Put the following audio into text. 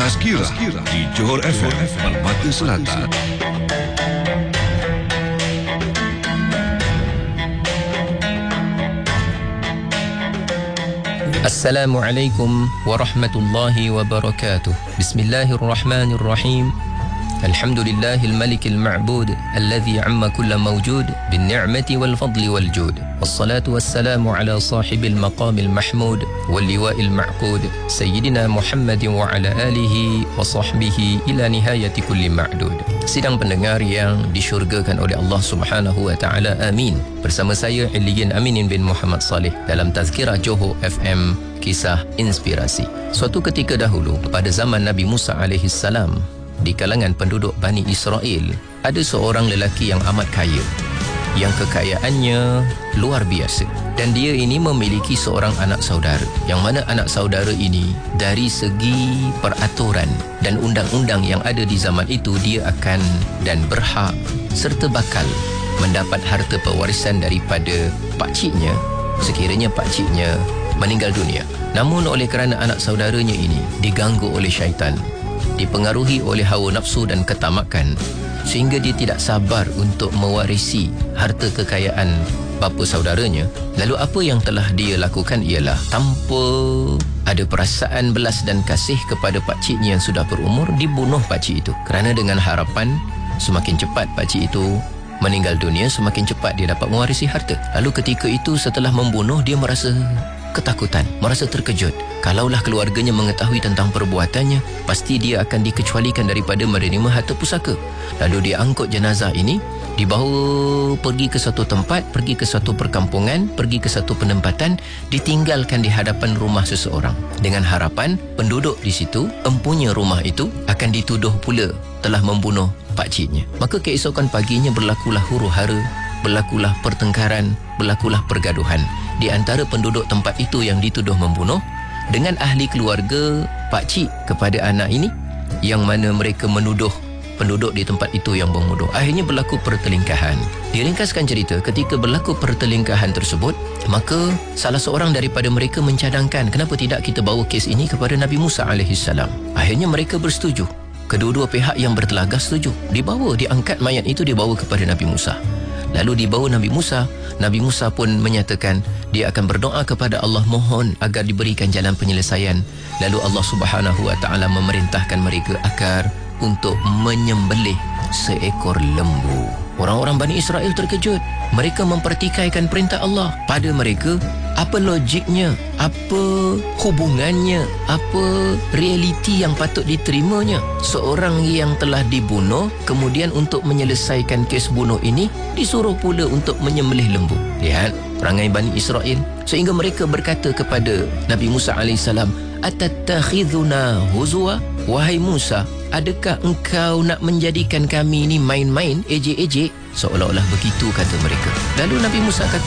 Tazkirah di Johor FM Permata Selatan. Assalamualaikum warahmatullahi wabarakatuh. Bismillahirrahmanirrahim. Alhamdulillahil malikil ma'bud alladhi amma kulla mawjud bin ni'mati wal fadli wal jud. Wassalatu wassalamu ala sahibil maqamil mahmud wal liwa'il ma'qud Sayyidina Muhammadin wa ala alihi wa sahbihi ila nihayati kulli ma'dud. Sidang pendengar yang disyurgakan oleh Allah Subhanahu wa taala, amin. Bersama saya Illiyin Aminin bin Muhammad Saleh dalam Tazkirah Johor FM, kisah inspirasi. Suatu ketika dahulu pada zaman Nabi Musa alaihi salam, di kalangan penduduk Bani Israel ada seorang lelaki yang amat kaya, yang kekayaannya luar biasa, dan dia ini memiliki seorang anak saudara, yang mana anak saudara ini dari segi peraturan dan undang-undang yang ada di zaman itu, dia akan dan berhak serta bakal mendapat harta pewarisan daripada pakciknya sekiranya pakciknya meninggal dunia. Namun oleh kerana anak saudaranya ini diganggu oleh syaitan, dipengaruhi oleh hawa nafsu dan ketamakan, sehingga dia tidak sabar untuk mewarisi harta kekayaan bapa saudaranya. Lalu apa yang telah dia lakukan ialah, tanpa ada perasaan belas dan kasih kepada pakciknya yang sudah berumur, dibunuh pakcik itu, kerana dengan harapan semakin cepat pakcik itu meninggal dunia, semakin cepat dia dapat mewarisi harta. Lalu ketika itu setelah membunuh, dia merasa ketakutan, merasa terkejut. Kalaulah keluarganya mengetahui tentang perbuatannya, pasti dia akan dikecualikan daripada menerima harta pusaka. Lalu dia angkut jenazah ini, dibawa pergi ke satu tempat, pergi ke satu perkampungan, pergi ke satu penempatan, ditinggalkan di hadapan rumah seseorang, dengan harapan penduduk di situ, empunya rumah itu akan dituduh pula telah membunuh pakciknya. Maka keesokan paginya berlakulah huru-hara, berlakulah pertengkaran, berlakulah pergaduhan di antara penduduk tempat itu yang dituduh membunuh dengan ahli keluarga pakcik kepada anak ini, yang mana mereka menuduh penduduk di tempat itu yang membunuh. Akhirnya berlaku pertelingkahan. Diringkaskan cerita, ketika berlaku pertelingkahan tersebut, maka salah seorang daripada mereka mencadangkan, kenapa tidak kita bawa kes ini kepada Nabi Musa AS. Akhirnya mereka bersetuju. Kedua-dua pihak yang bertelagah setuju. Diangkat mayat itu, dibawa kepada Nabi Musa. Lalu dibawa Nabi Musa pun menyatakan dia akan berdoa kepada Allah, mohon agar diberikan jalan penyelesaian. Lalu Allah Subhanahu wa taala memerintahkan mereka agar untuk menyembelih seekor lembu. Orang-orang Bani Israel terkejut. Mereka mempertikaikan perintah Allah. Pada mereka, apa logiknya, apa hubungannya, apa realiti yang patut diterimanya? Seorang yang telah dibunuh, kemudian untuk menyelesaikan kes bunuh ini, disuruh pula untuk menyembelih lembu. Lihat perangai Bani Israel. Sehingga mereka berkata kepada Nabi Musa AS, "Atattakhidhuna huzwa?" Wahai Musa, adakah engkau nak menjadikan kami ini main-main, ejek-ejek? Seolah-olah begitu kata mereka. Lalu Nabi Musa kata,